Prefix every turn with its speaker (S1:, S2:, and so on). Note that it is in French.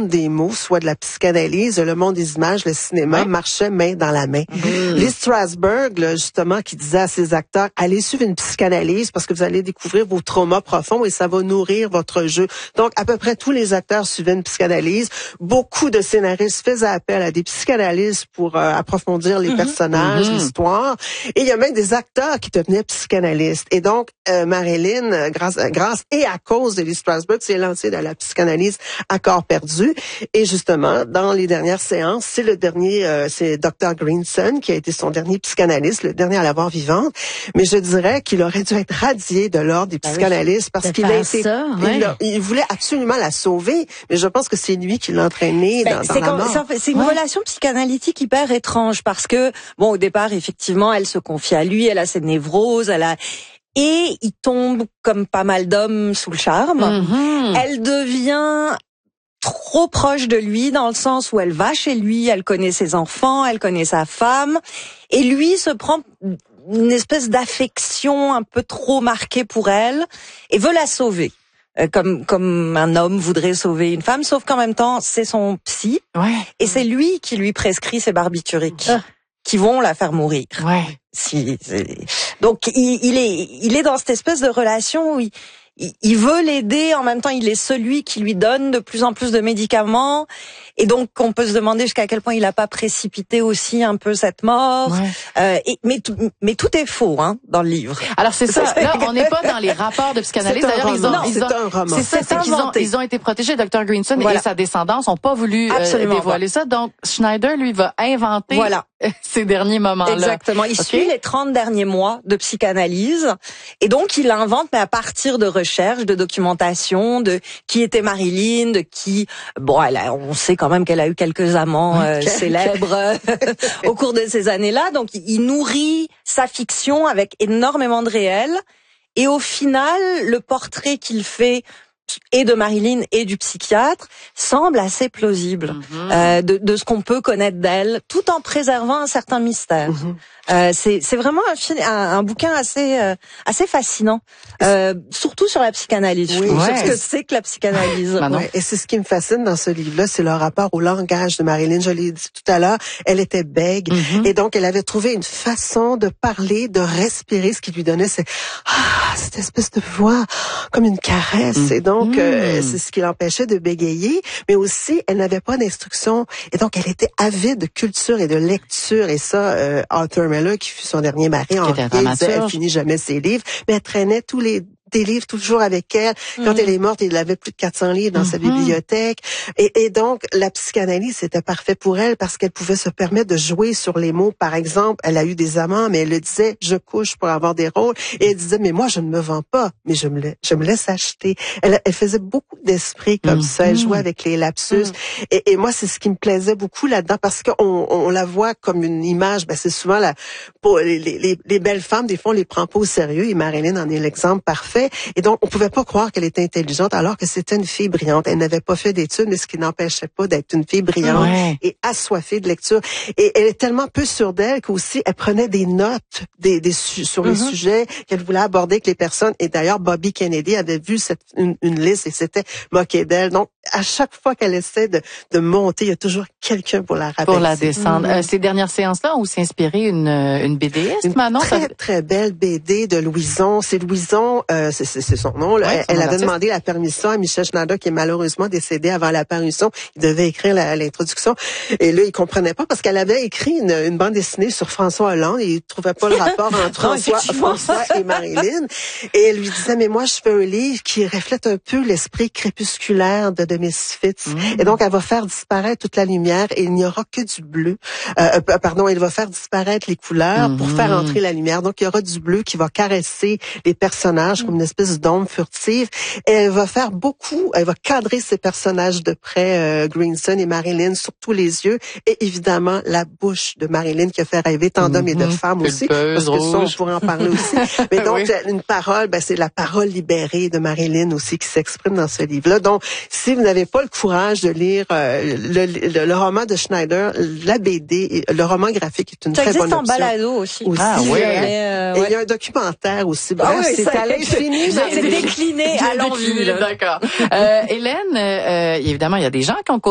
S1: monde des mots, soit de la psychanalyse, le monde des images, le cinéma, marchaient main dans la main. Lee Strasberg, là, justement, qui disait à ses acteurs, allez suivre une psychanalyse parce que vous allez découvrir vos traumas profonds et ça va nourrir votre jeu. Donc, à peu près tous les acteurs suivaient une psychanalyse. Beaucoup de scénaristes faisaient appel à des psychanalystes pour approfondir les personnages, l'histoire. Et il y a même des acteurs qui devenaient psychanalystes. Et donc, Marilyn, grâce et à cause de Lee Strasberg, s'est lancée dans la psychanalyse à corps perdu. Et justement, dans les dernières séances, c'est le dernier, c'est Dr. Greenson qui a été son dernier psychanalyste, le dernier à l'avoir vivante. Mais je dirais qu'il aurait dû être radié de l'ordre des psychanalystes parce qu'il a été, il voulait absolument la sauver. Mais je pense que c'est lui qui l'a entraînée dans la mort.
S2: C'est une relation psychanalytique hyper étrange parce que, bon, au départ, effectivement, elle se confie à lui, elle a ses névroses, et il tombe, comme pas mal d'hommes, sous le charme. Elle devient trop proche de lui dans le sens où elle va chez lui, elle connaît ses enfants, elle connaît sa femme, et lui se prend une espèce d'affection un peu trop marquée pour elle et veut la sauver. Comme un homme voudrait sauver une femme, sauf qu'en même temps, c'est son psy, et c'est lui qui lui prescrit ses barbituriques, qui vont la faire mourir. Donc, il est dans cette espèce de relation où il veut l'aider, en même temps, il est celui qui lui donne de plus en plus de médicaments, et donc, on peut se demander jusqu'à quel point il n'a pas précipité aussi un peu cette mort. Mais tout est faux, hein, dans le livre.
S3: Alors, c'est ça. Là, on n'est pas dans les rapports de psychanalyse. D'ailleurs,
S1: c'est un roman.
S3: C'est ça, c'est qu'ils ont été protégés. Dr. Greenson et sa descendance n'ont pas voulu dévoiler ça. Donc, Schneider, lui, va inventer ces derniers moments-là.
S2: Exactement. Il suit les 30 derniers mois de psychanalyse. Et donc, il invente, mais à partir de recherches, de documentation, de qui était Marilyn, de qui, bon, on sait quand même qu'elle a eu quelques amants célèbres au cours de ces années-là. Donc, il nourrit sa fiction avec énormément de réel. Et au final, le portrait qu'il fait et de Marilyn et du psychiatre semble assez plausible de ce qu'on peut connaître d'elle, tout en préservant un certain mystère. C'est vraiment un bouquin assez fascinant, surtout sur la psychanalyse. Je trouve ce que c'est que la psychanalyse.
S1: Et c'est ce qui me fascine dans ce livre-là, c'est le rapport au langage de Marilyn. Je l'ai dit tout à l'heure, elle était bègue, et donc elle avait trouvé une façon de parler, de respirer, ce qui lui donnait cette espèce de voix comme une caresse. Et donc c'est ce qui l'empêchait de bégayer, mais aussi elle n'avait pas d'instruction, et donc elle était avide de culture et de lecture. Et ça, Arthur Miller, qui fut son dernier mari, elle finit jamais ses livres, mais elle traînait des livres toujours avec elle. Quand elle est morte, il avait plus de 400 livres dans sa bibliothèque. Et donc, la psychanalyse, c'était parfait pour elle parce qu'elle pouvait se permettre de jouer sur les mots. Par exemple, elle a eu des amants, mais elle le disait, je couche pour avoir des rôles. Et elle disait, mais moi, je ne me vends pas, mais je me laisse acheter. Elle faisait beaucoup d'esprit comme ça. Elle jouait avec les lapsus. Et moi, c'est ce qui me plaisait beaucoup là-dedans parce qu'on la voit comme une image. C'est souvent pour les belles femmes, des fois, on les prend pas au sérieux. Et Marilyn en est l'exemple parfait. Et donc, on pouvait pas croire qu'elle était intelligente alors que c'était une fille brillante. Elle n'avait pas fait d'études, mais ce qui n'empêchait pas d'être une fille brillante et assoiffée de lecture. Et elle est tellement peu sûre d'elle qu'aussi, elle prenait des notes sur les sujets qu'elle voulait aborder avec les personnes. Et d'ailleurs, Bobby Kennedy avait vu une liste et s'était moqué d'elle. Donc, à chaque fois qu'elle essaie de monter, il y a toujours quelqu'un pour la rabaisser.
S3: Pour la descendre. Ces dernières séances-là ont s'inspiré une BDiste, Manon?
S1: Très, très belle BD de Louison. C'est Louison, c'est son nom. Là. Elle avait demandé la permission à Michel Schneider, qui est malheureusement décédé avant la parution. Il devait écrire l'introduction. Et là, il comprenait pas parce qu'elle avait écrit une bande dessinée sur François Hollande et il trouvait pas le rapport entre François et Marilyn. Et elle lui disait, mais moi, je fais un livre qui reflète un peu l'esprit crépusculaire de Misfits. Et donc, elle va faire disparaître toute la lumière et il n'y aura que du bleu. Elle va faire disparaître les couleurs pour faire entrer la lumière. Donc, il y aura du bleu qui va caresser les personnages comme une espèce d'ombre furtive. Et elle va cadrer ces personnages de près, Greenson et Marilyn, sur tous les yeux. Et évidemment, la bouche de Marilyn qui a fait rêver tant d'hommes et de femmes aussi. Parce que ça, on pourrait en parler aussi. Mais donc, une parole, c'est la parole libérée de Marilyn aussi qui s'exprime dans ce livre-là. Donc, si vous n'avez pas le courage de lire le roman de Schneider, la BD, le roman graphique est une très bonne option.
S2: Ça existe en balado aussi.
S1: Et il y a un documentaire aussi. C'est à l'infini.
S2: C'est décliné à l'envie.
S3: D'accord. Hélène, évidemment, il y a des gens qui ont